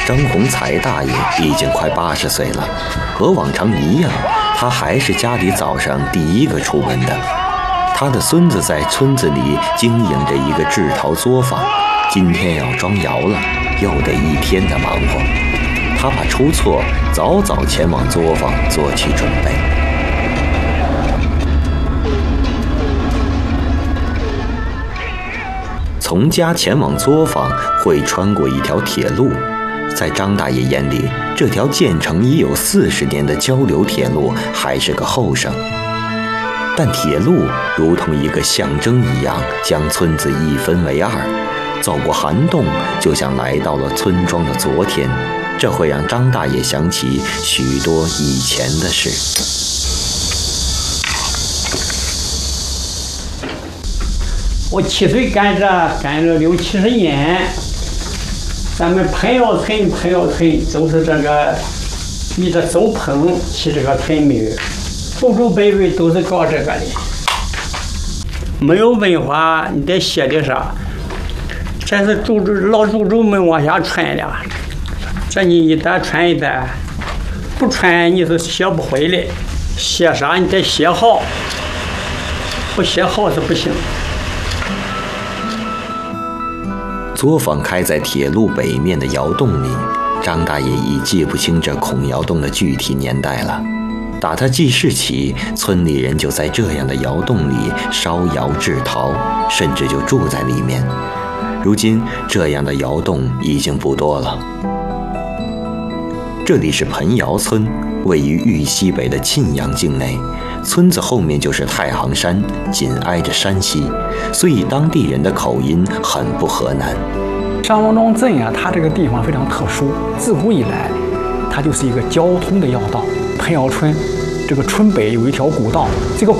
张洪才大爷已经快80岁了，和往常一样，他还是家里早上第一个出门的。他的孙子在村子里经营着一个制陶作坊，今天要装窑了，又得一天的忙活。他怕出错，早早前往作坊做起准备。从家前往作坊会穿过一条铁路，在张大爷眼里，这条建成已有40年的交流铁路还是个后生。但铁路如同一个象征一样，将村子一分为二。走过涵洞，就像来到了村庄的昨天，这会让张大爷想起许多以前的事。 我7岁干了60、70年，咱们彭窑村都是这个以这走棚起这个村民，祖祖辈辈都是搞这个的。没有文化，你得写的啥？这是老祖宗们往下传的，这你一代传一代，不传你是学不会的。写啥你得写好，不写好是不行。 作坊开在铁路北面的窑洞里，张大爷已记不清这孔窑洞的具体年代了。打他记事起，村里人就在这样的窑洞里烧窑制陶，甚至就住在里面。如今这样的窑洞已经不多了。这里是彭窑村，位于豫西北的沁阳境内，村子后面就是太行山，紧挨着山西，所以当地人的口音很不河南。 张王庄镇啊，它这个地方非常特殊，自古以来，它就是一个交通的要道。彭窑村这个村北有一条古道，这个